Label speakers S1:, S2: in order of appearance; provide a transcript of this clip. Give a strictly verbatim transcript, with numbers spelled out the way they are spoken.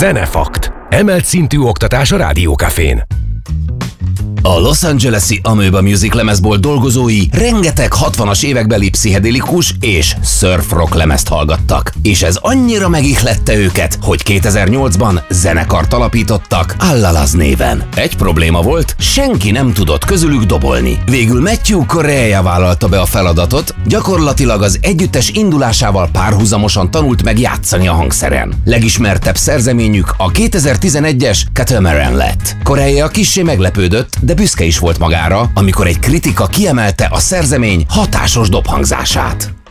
S1: Zenefakt. Emelt szintű oktatás a Rádiókafén.
S2: A Los Angeles-i Amoeba Music lemezból dolgozói rengeteg hatvanas évekbeli pszichedelikus és surf rock lemezt hallgattak, és ez annyira megihlette őket, hogy kétezer-nyolcban zenekart alapítottak Allalaz néven. Egy probléma volt, senki nem tudott közülük dobolni. Végül Matthew Correa vállalta be a feladatot, gyakorlatilag az együttes indulásával párhuzamosan tanult meg játszani a hangszeren. Legismertebb szerzeményük a kétezer-tizenegyes Catamaran lett. Correa kissé meglepődött, de büszke is volt magára, amikor egy kritika kiemelte a szerzemény hatásos dobhangzását.